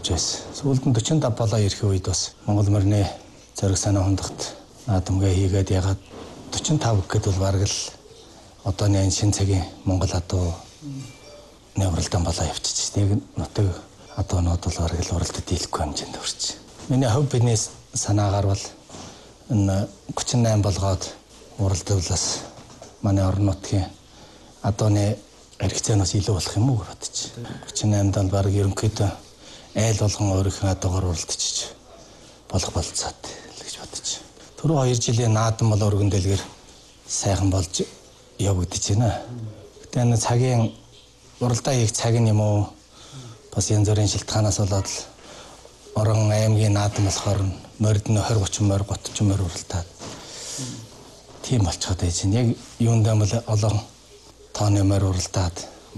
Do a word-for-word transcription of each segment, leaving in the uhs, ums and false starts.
явж байсан. Сүүлд нь forty-five болоо ирэх үед бас Монгол морины зориг санаа хундагт наадамгаа хийгээд ягаад forty-five гэхэд бол бараг л одооний энэ шинэ цагийн Монгол адуу нэврэлтэн болоо явчих. Тэг нутаг адуунууд бол бараг л уралдад дийлэхгүй хэмжээнд хүрч. Миний хөв бидний санаагаар бол энэ forty-eight болгоод уралдавлаас манай орон нутгийн адууны хэрэгцээнээс илүү болох юм уу гэж бодчих. forty-eight донд баг ерөнхийдөө айл болгон өөрийнхөө адуугаар уралдчих болох болцоод л гэж бодчих. Түрүү хоёр жилийн наадам бол өргөн дэлгэр сайхан болж явагдаж байна. Гэтэ энэ цагийн уралдаа хийх цаг нь юм уу? Бас янз бүрийн шилтгаанаас болоод л орон аймгийн наадам болохоор морид нь twenty thirty морь thirty морь уралдаад тийм болчиход байж байна. Яг юундаа бол олон тооны морь уралдаад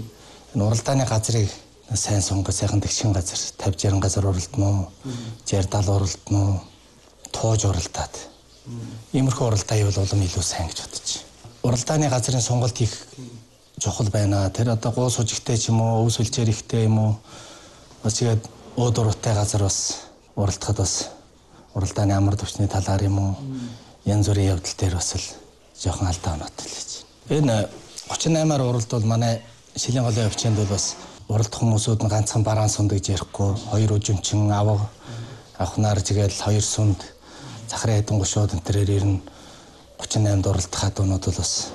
энэ уралдааны газрыг сайн сонгох сайхан тэгшин газар fifty sixty газар уралдана уу? sixty seventy уралдана уу? Тууж уралдаад. Иймэрхүү уралдаа ивэл улам илүү сайн гэж бодчих. Уралдааны газрын сонголт их чухал байна. Тэр одоо гоо сужигтэй ч юм уу, өв сүлжээр ихтэй юм уу? Бас тэгээд өөд уруутай газар бас уралдахад бас уралдааны амар төвчний талаар юм уу? Янз бүрийн явдал дээр бас л жоохон алдаа оноод л гэж. Энэ forty-eight-аар уралд бол манай Шилийн голын өвчөнд бол бас уралдах хүмүүсүүд нь ганцхан бараан сунд гэж ярихгүй, хоёр үжимчин аваг авахнаар тэгээд хоёр сунд захрын хэдэн гушууд энэ төрөөр ирнэ. forty-eight-д уралдах адуунууд бол бас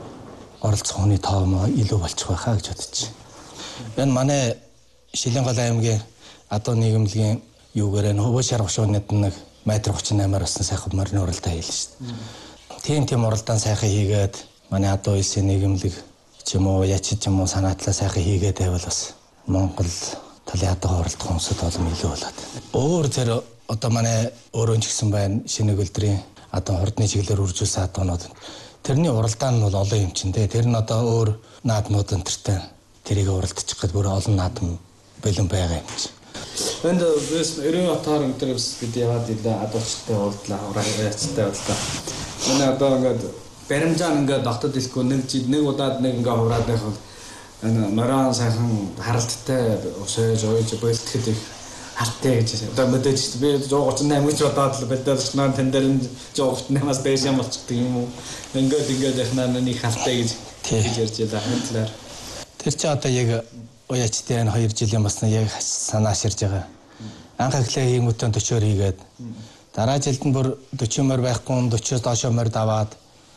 оролцох хүний тоо илүү болчих байхаа гэж бодчих. Энэ манай Шилийн голын аймгийн адуу нийгэмлэгийн юугаар нь хөвөө шар гушуунууд нэг метр forty-eight-аар басна сайхан морины уралдаа хийлээ шүү дээ. Тийм тийм уралдаан сайхан хийгээд манай адуу улсын нийгэмлэг ч юм уу яч ч юм уу санаатлаа сайхан хийгээд байвал бас Монгол талын адуу уралдах хүмүүсд олон илүү болоод. Өөр тэр одоо манай өөрөө ч гэсэн байна шинэ гөлдрийн адуу хурдны чиглэлээр үржүүлсэн адуунууд. Тэрний уралдаан нь бол олон юм чинь те. Тэр нь одоо өөр наадмууд энтертэй тэрийг уралдчих гээд бүр олон наадам бэлэн байгаа юм чинь. Энд бас ерөн отоор энэ бас бид яваад илээ адуучтай уулдлаа, ураа яцтай уулдлаа. Манай одоо ингээд баримжаа ингээд дотоод илэхгүй нэг жил нэг удаад нэг ингээд хураад байх бол энэ морон сайхан харалттай усээж ойж бэлтгэхэд их хартаа гэж. Одоо мэдээж би one thirty-eight гэж бодоод л бэлдэж наа тэн дээр one forty-eight-аас дээш юм болчихдаг юм уу. Ингээд ингээд яхнаа нэг хартаа гэж гэж ярьж байлаа хандлаар. Тэр чи одоо яг уяачтай энэ two жилийн басна яг санаа ширж байгаа. Анх эхлээ хиймүтэн forty хийгээд дараа жилд нь бүр forty морь байхгүй forty-оос доошо морь даваад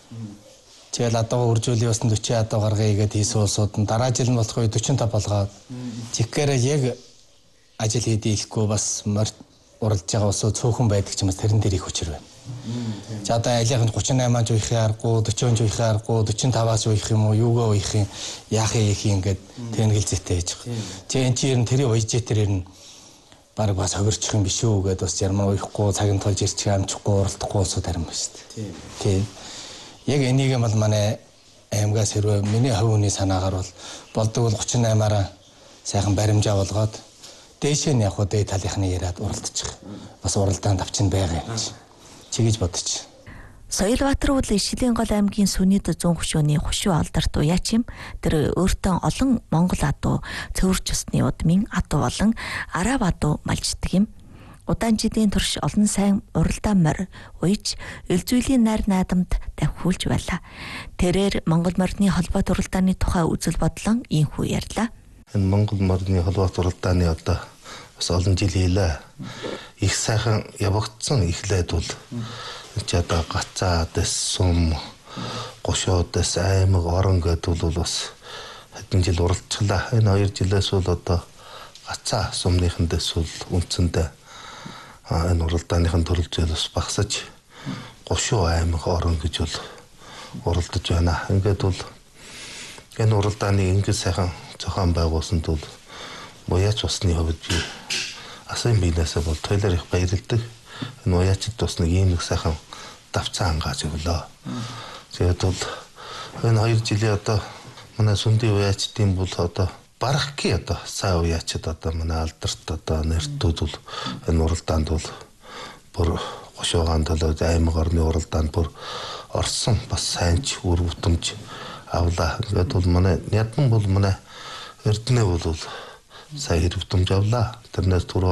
тэгэл адуу үржүүлээ басна forty адуу гаргая хийгээд хийсэн улсууд нь дараа жил нь болохгүй forty-five болгоод чиггээр яг ажил хийдийлэхгүй бас морь уралж байгаа улсууд цөөхөн байдаг ч юм бас тэрэн дээр их хүчээр байна. За одоо айлын forty-eight-аас уухийн аргагүй forty уухийн аргагүй forty-five-аас уух юм уу юугаа уух юм яах юм ингээд тэнгэл зэтэй хийж байгаа. Тэ энэ чинь тэрийг уйж тэр ирнэ баг бас ховирчих юм биш үү гэдээ бас ярмаа уухгүй цагийн тулж ирчих амжихгүй уралдахгүй улсууд харин ба шүү дээ. Тийм. Яг энийг бол манай аймгаас хэрвээ миний хувийн санаагаар бол болдог бол forty-eight-аараа сайхан баримжаа болгоод дээшээ нь явах дээд талынхны яриад уралдчих. Бас уралдаан давчин байгаа юм чи. Чигэж бодчих. Соёлбаатар уулын Шилийн гол аймгийн Сүнэд зүүн хөшөөний хушуу алдарт уяач юм. Тэр өөртөө олон Монгол адуу цөвөрч усны удмын адуу болон араб адуу малждаг юм. Удаан жилийн турш олон сайн уралдаан морь уйж элзүйлийн найр наадамд давхиулж байлаа. Тэрээр Монгол морины холбоот уралдааны тухай үзэл бодлон ийхүү ярьлаа. Энэ Монгол морины холбоот уралдааны одоо бас олон жил хийлээ. Их сайхан явагдсан эхлээд бол чи одоо гацаа дэс сум гошоо дэс аймаг орон гэдэг бол бас хэдэн жил уралдчихлаа. Энэ хоёр жилээс бол одоо гацаа сумныхан дэс бол үндсэндээ энэ уралдааныхан төрөлжөл бас багсаж гошоо аймаг орон гэж бол уралдаж байна. Ингээд бол энэ уралдааны ингэж сайхан зохион байгуулсанд бол уяач усны хувьд би асан биенээсээ бол туйлаар их баярлдаг. Энэ уяачд бас нэг ийм нэг сайхан давцаа ангааж өглөө. Тэгээд бол энэ хоёр жилийн одоо манай сүндийн уяачдын бол одоо барахки одоо сайн уяачд одоо манай алдарт одоо нэртүүд бол энэ уралдаанд бол бүр гошуугаан толгой аймаг орны уралдаанд бүр орсон бас сайнч үр утамж авлаа. Тэгээд бол манай ядман бол манай эрдэнэ бол сайн хэрэг утамж авлаа. Тэрнээс түрүү